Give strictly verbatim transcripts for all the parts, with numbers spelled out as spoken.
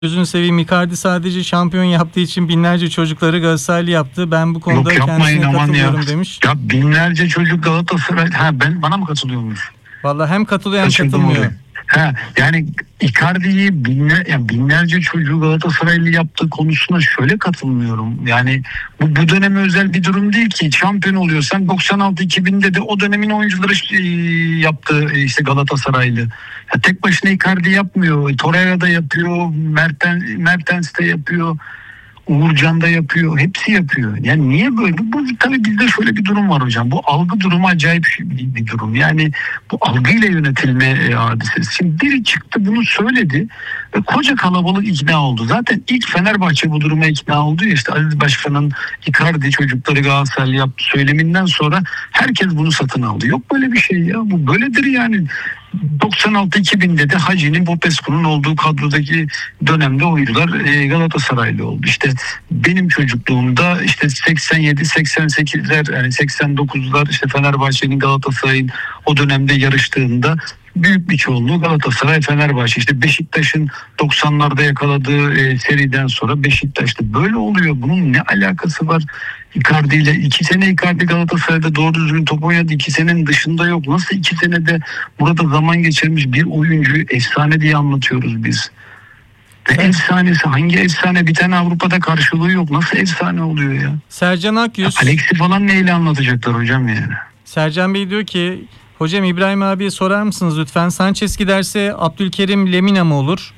Gözünü seveyim, Icardi sadece şampiyon yaptığı için binlerce çocukları Galatasaraylı yaptı. Ben bu konuda Yok yapmayın kendisine aman ya. katılıyorum demiş. Ya binlerce çocuk Galatasaray. Ha ben bana mı katılıyormuş? Vallahi hem katılıyor hem Kaçırdım katılmıyor. orayı. Ha yani Icardi'yi binler, yani binlerce çocuğu Galatasaraylı yaptığı konusuna şöyle katılmıyorum. Yani bu, bu döneme özel bir durum değil ki. Şampiyon oluyorsan doksan altı iki binde de o dönemin oyuncuları e, yaptı e, işte Galatasaraylı. Ya tek başına Icardi yapmıyor. Torreira da yapıyor. Mertens, Mertens de yapıyor. Uğurcan da yapıyor. Hepsi yapıyor. Yani niye böyle? Bu, bu tabii bizde şöyle bir durum var hocam. Bu algı durumu acayip bir, bir durum. Yani bu algıyla yönetilme e, hadisesi. Şimdi biri çıktı bunu söyledi ve koca kalabalık ikna oldu. Zaten ilk Fenerbahçe bu duruma ikna oldu ya, işte Aziz Başkan'ın Icardi çocukları Galatasaraylı yaptı söyleminden sonra herkes bunu satın aldı. Yok böyle bir şey ya. Bu böyledir yani. doksan altı iki binde de Hacı'nin, Popescu'nun olduğu kadrodaki dönemde oyuncular e, Galatasaraylı oldu. İşte benim çocukluğumda işte seksen yedi seksen sekizler yani seksen dokuzlar işte Fenerbahçe'nin Galatasaray'ın o dönemde yarıştığında büyük bir çoğunluğu Galatasaray, Fenerbahçe. İşte Beşiktaş'ın doksanlarda yakaladığı e, seriden sonra Beşiktaş'ta böyle oluyor. Bunun ne alakası var? Icardi ile iki sene Icardi Galatasaray'da doğru düzgün top oynadı. iki senenin dışında yok. Nasıl iki senede burada zaman geçirmiş bir oyuncuyu efsane diye anlatıyoruz biz? Ve evet. Efsanesi hangi efsane? Bir tane Avrupa'da karşılığı yok. Nasıl efsane oluyor ya? Sercan Akyüz. Ya Alex'i falan neyle anlatacaklar hocam yani? Sercan Bey diyor ki hocam İbrahim abiye sorar mısınız lütfen? Sanchez giderse Abdülkerim Lemina mı olur?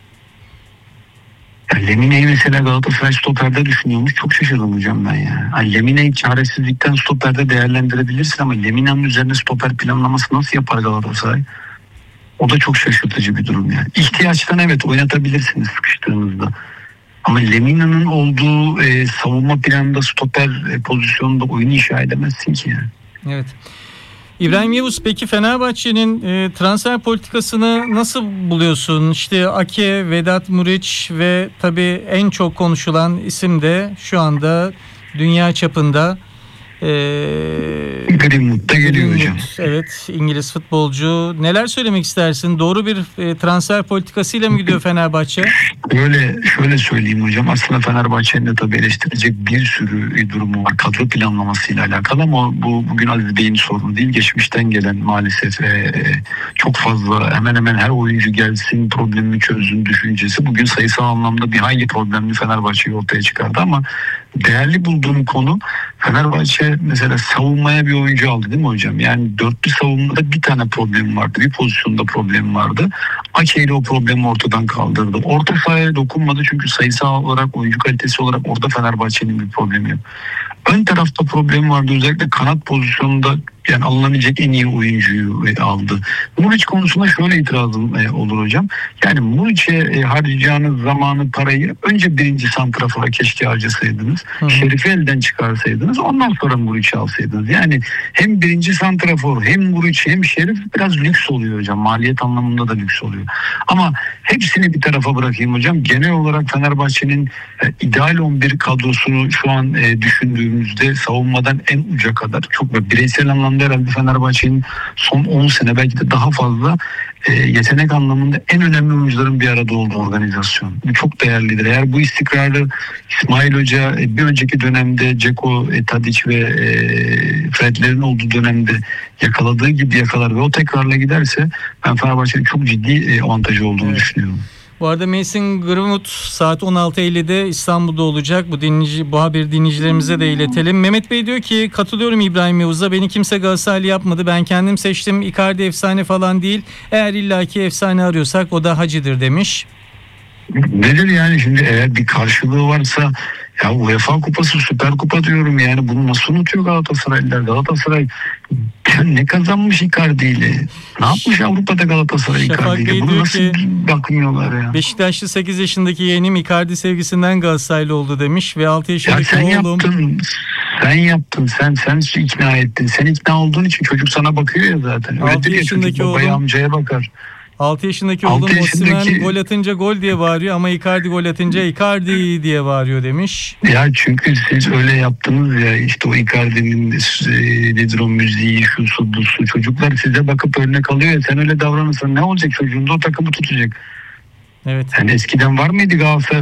Ya Lemina'yı mesela Galatasaray stoperde düşünüyormuş. Çok şaşırdım hocam ben ya. Yani Lemina'yı çaresizlikten stoperde değerlendirebilirsin ama Lemina'nın üzerine stoper planlaması nasıl yapar Galatasaray? O da çok şaşırtıcı bir durum yani. İhtiyaçtan evet oynatabilirsiniz sıkıştığınızda. Ama Lemina'nın olduğu e, savunma planında stoper e, pozisyonunda oyunu inşa edemezsin ki yani. Evet. İbrahim Yavuz, peki Fenerbahçe'nin e, transfer politikasını nasıl buluyorsun? İşte Ake, Vedat Muriç ve tabii en çok konuşulan isim de şu anda dünya çapında e, Greenwood da geliyor Greenwood, hocam. evet, İngiliz futbolcu. Neler söylemek istersin? Doğru bir e, transfer politikasıyla mı gidiyor Fenerbahçe? Böyle şöyle söyleyeyim hocam. Aslında Fenerbahçe'nin de tabii eleştirecek bir sürü durumu var. Kadro planlamasıyla alakalı ama bu bugün Aziz Bey'in sorunu değil. Geçmişten gelen maalesef e, çok fazla hemen hemen her oyuncu gelsin problemini çözsün düşüncesi. Bugün sayısal anlamda bir hayli problemli Fenerbahçe'yi ortaya çıkardı ama değerli bulduğum konu Fenerbahçe mesela savunmaya bir oyuncu aldı değil mi hocam? Yani dörtlü savunmada bir tane problem vardı. Bir pozisyonda problem vardı. Ake ile o problemi ortadan kaldırdı. Orta sahaya dokunmadı çünkü sayısal olarak, oyuncu kalitesi olarak orada Fenerbahçe'nin bir problemi yok. Ön tarafta problem vardı. Özellikle kanat pozisyonunda yani alınabilecek en iyi oyuncuyu e, aldı. Muriç konusunda şöyle itirazım e, olur hocam. Yani Muriç'e e, harcayacağınız zamanı, parayı önce birinci santrafora keşke harcasaydınız. Hı. Şerif'i elden çıkarsaydınız. Ondan sonra Muriç'i alsaydınız. Yani hem birinci santrafor hem Muriç hem Şerif biraz lüks oluyor hocam. Maliyet anlamında da lüks oluyor. Ama hepsini bir tarafa bırakayım hocam. Genel olarak Fenerbahçe'nin e, ideal on bir kadrosunu şu an e, düşündüğümüzde savunmadan en uca kadar çok bireysel anlamda herhalde Fenerbahçe'nin son on sene belki de daha fazla e, yetenek anlamında en önemli oyuncuların bir arada olduğu organizasyon. Bu çok değerlidir. Eğer bu istikrarı İsmail Hoca e, bir önceki dönemde Ceko, e, Tadic ve e, Fred'lerin olduğu dönemde yakaladığı gibi yakalar ve o tekrarla giderse ben Fenerbahçe'nin çok ciddi e, avantajı olduğunu evet. düşünüyorum. Bu arada Mason Greenwood saat on altı ellide İstanbul'da olacak. Bu dinleyici, bu haber dinleyicilerimize de iletelim. Mehmet Bey diyor ki katılıyorum İbrahim Yavuz'a. Beni kimse Galatasaraylı yapmadı. Ben kendim seçtim. Icardi efsane falan değil. Eğer illaki efsane arıyorsak o da Hacı'dır demiş. Nedir yani şimdi eğer bir karşılığı varsa ya UEFA Kupası, Süper Kupa diyorum yani bunu nasıl unutuyor Galatasaraylılar? Galatasaray ne kazanmış Icardi ile? Ne yapmış Avrupa'da Galatasaray Icardi ile? Bunu nasıl bakmıyorlar ya? Beşiktaşlı sekiz yaşındaki yeğenim Icardi sevgisinden Galatasaraylı oldu demış ve altı yaşındaki ya sen oğlum... Yaptın, sen yaptın, sen sen ikna ettin. Sen ikna olduğun için çocuk sana bakıyor ya zaten. altı yaşındaki oğlum... amcaya bakar. altı yaşındaki oğlum yaşındaki... Osimhen gol atınca gol diye bağırıyor ama Icardi gol atınca Icardi diye bağırıyor demiş. Ya çünkü siz öyle yaptınız ya işte o Icardi'nin e, nedir o müziği, şu su, bu su. Çocuklar size bakıp örnek alıyor ya sen öyle davranırsan ne olacak çocuğun da o takımı tutacak. Evet. Yani eskiden var mıydı Galatasaray